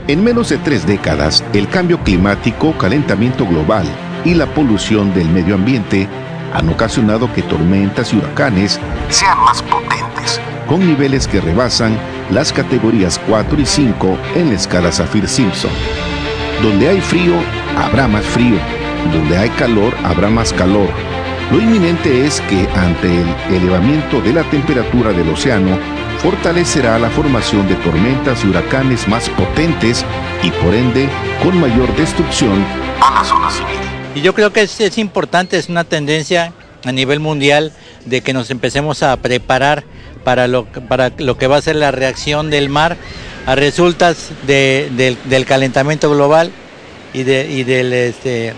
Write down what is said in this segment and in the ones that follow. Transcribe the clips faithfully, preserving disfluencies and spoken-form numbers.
En menos de tres décadas, el cambio climático, calentamiento global y la polución del medio ambiente han ocasionado que tormentas y huracanes sean más potentes, con niveles que rebasan las categorías cuatro y cinco en la escala Saffir-Simpson. Donde hay frío, habrá más frío. Donde hay calor, habrá más calor. Lo inminente es que, ante el elevamiento de la temperatura del océano, fortalecerá la formación de tormentas y huracanes más potentes y, por ende, con mayor destrucción a la zona civil. Y yo creo que es, es importante, es una tendencia a nivel mundial de que nos empecemos a preparar para lo, para lo que va a ser la reacción del mar a resultas de, del, del calentamiento global y de, y, del, este,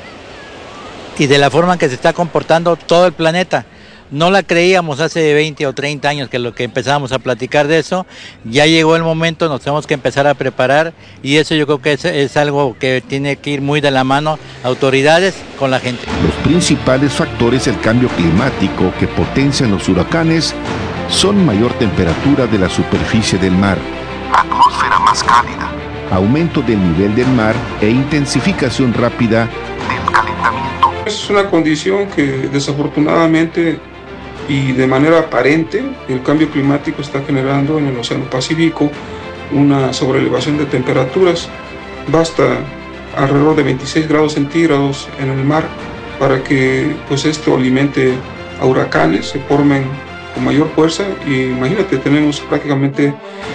y de la forma en que se está comportando todo el planeta. No la creíamos hace veinte o treinta años que lo que empezábamos a platicar de eso. Ya llegó el momento, nos tenemos que empezar a preparar y eso yo creo que es, es algo que tiene que ir muy de la mano autoridades con la gente. Los principales factores del cambio climático que potencian los huracanes son mayor temperatura de la superficie del mar, atmósfera más cálida, aumento del nivel del mar e intensificación rápida del calentamiento. Es una condición que desafortunadamente y de manera aparente el cambio climático está generando en el Océano Pacífico una sobreelevación de temperaturas. Basta alrededor de veintiséis grados centígrados en el mar para que pues esto alimente a huracanes, se formen con mayor fuerza y imagínate, tenemos prácticamente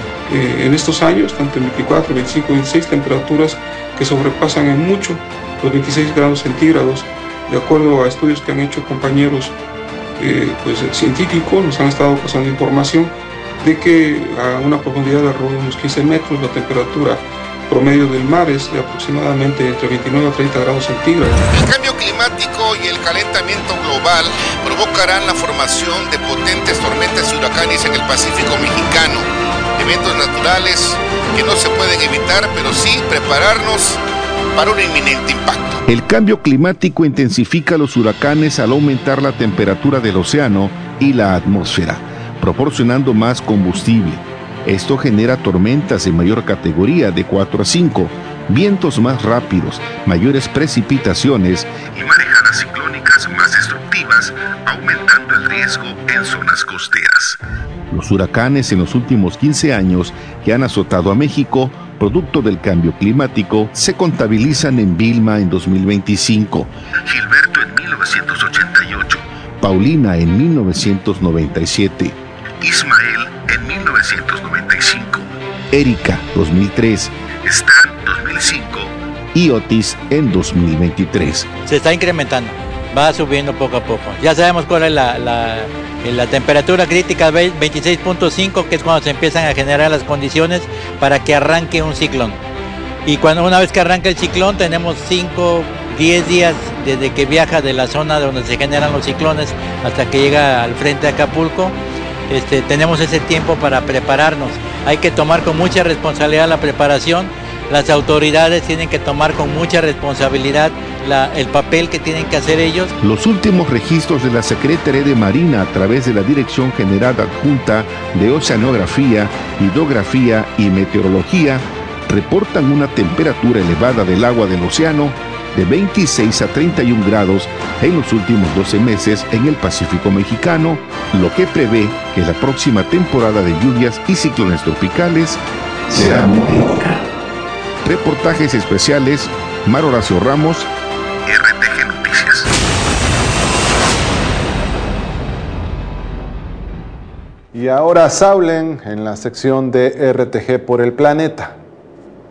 eh, en estos años, tanto en veinticuatro, veinticinco, veintiséis temperaturas que sobrepasan en mucho los veintiséis grados centígrados, de acuerdo a estudios que han hecho compañeros eh, pues, científicos, nos han estado pasando información de que a una profundidad de alrededor de unos quince metros la temperatura promedio del mar es de aproximadamente entre veintinueve a treinta grados centígrados. El cambio climático y el calentamiento global provocarán la formación de potentes tormentas y huracanes en el Pacífico mexicano, eventos naturales que no se pueden evitar, pero sí prepararnos para un inminente impacto. El cambio climático intensifica los huracanes al aumentar la temperatura del océano y la atmósfera, proporcionando más combustible. Esto genera tormentas de mayor categoría de cuatro a cinco, vientos más rápidos, mayores precipitaciones y marejadas ciclónicas más destructivas, aumentando el riesgo en zonas costeras. Los huracanes en los últimos quince años que han azotado a México, producto del cambio climático, se contabilizan en Vilma en dos mil veinticinco, Gilberto en mil novecientos ochenta y ocho, Paulina en mil novecientos noventa y siete, Ismael en mil novecientos noventa y cinco, Erika dos mil tres, Stan dos mil cinco y Otis en dos mil veintitrés. Se está incrementando, va subiendo poco a poco. Ya sabemos cuál es la, la, la temperatura crítica veintiséis punto cinco, que es cuando se empiezan a generar las condiciones para que arranque un ciclón. Y cuando una vez que arranca el ciclón tenemos cinco, diez días desde que viaja de la zona donde se generan los ciclones hasta que llega al frente de Acapulco. Este, tenemos ese tiempo para prepararnos. Hay que tomar con mucha responsabilidad la preparación. Las autoridades tienen que tomar con mucha responsabilidad la, el papel que tienen que hacer ellos. Los últimos registros de la Secretaría de Marina a través de la Dirección General Adjunta de Oceanografía, Hidrografía y Meteorología reportan una temperatura elevada del agua del océano de veintiséis a treinta y un grados en los últimos doce meses en el Pacífico mexicano, lo que prevé que la próxima temporada de lluvias y ciclones tropicales será muy rica. Reportajes especiales, Mar Horacio Ramos, R T G Noticias. Y ahora Saulen en la sección de R T G por el planeta.